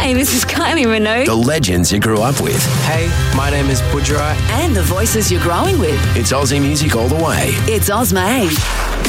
Hi, this is Kylie Minogue. The legends you grew up with. Hey, my name is Budra. And the voices you're growing with. It's Aussie music all the way. It's Ozma 8.